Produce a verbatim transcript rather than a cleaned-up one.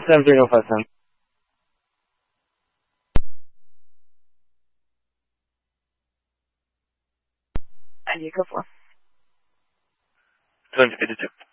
seven zero five seven. And you go for twenty fifty-two.